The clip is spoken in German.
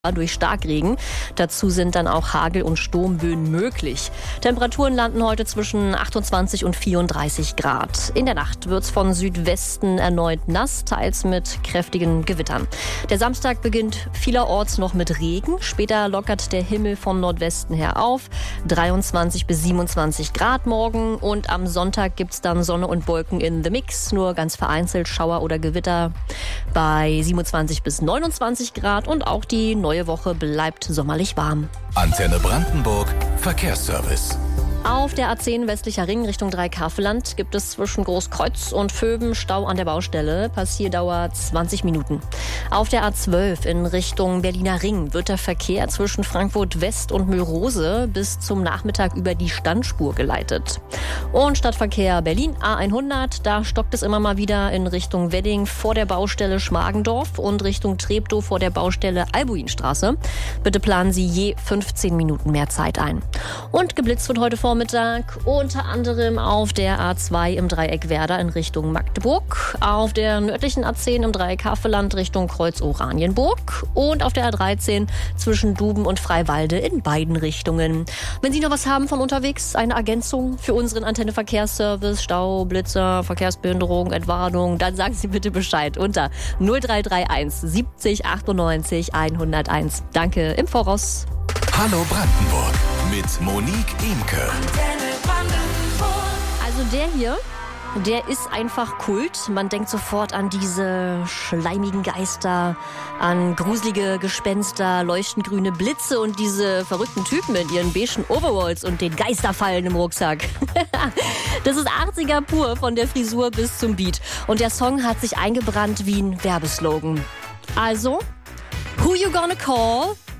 durch Starkregen. Dazu sind dann auch Hagel- und Sturmböen möglich. Temperaturen landen heute zwischen 28 und 34 Grad. In der Nacht wird es von Südwesten erneut nass, teils mit kräftigen Gewittern. Der Samstag beginnt vielerorts noch mit Regen. Später lockert der Himmel vom Nordwesten her auf. 23 bis 27 Grad morgen. Und am Sonntag gibt es dann Sonne und Wolken in the Mix. Nur ganz vereinzelt Schauer oder Gewitter bei 27 bis 29 Grad. Und auch die neue Woche bleibt sommerlich warm. Antenne Brandenburg Verkehrsservice. Auf der A10 westlicher Ring Richtung Dreikaffelland gibt es zwischen Großkreuz und Vöben Stau an der Baustelle. Passierdauer 20 Minuten. Auf der A12 in Richtung Berliner Ring wird der Verkehr zwischen Frankfurt West und Mülrose bis zum Nachmittag über die Standspur geleitet. Und Stadtverkehr Berlin A100, da stockt es immer mal wieder in Richtung Wedding vor der Baustelle Schmargendorf und Richtung Treptow vor der Baustelle Albuinstraße. Bitte planen Sie je 15 Minuten mehr Zeit ein. Und geblitzt wird heute Vormittag unter anderem auf der A2 im Dreieck Werder in Richtung Magdeburg, auf der nördlichen A10 im Dreieck Havelland Richtung Kreuz Oranienburg und auf der A13 zwischen Duben und Freiwalde in beiden Richtungen. Wenn Sie noch was haben von unterwegs, eine Ergänzung für unseren Antenne Verkehrsservice, Stau, Blitzer, Verkehrsbehinderung, Entwarnung, dann sagen Sie bitte Bescheid unter 0331 70 98 101. Danke im Voraus. Hallo Brandenburg mit Monique Imke. Also der hier, der ist einfach Kult. Man denkt sofort an diese schleimigen Geister, an gruselige Gespenster, leuchtend grüne Blitze und diese verrückten Typen in ihren beigen Overalls und den Geisterfallen im Rucksack. Das ist 80er pur, von der Frisur bis zum Beat. Und der Song hat sich eingebrannt wie ein Werbeslogan. Also, who you gonna call?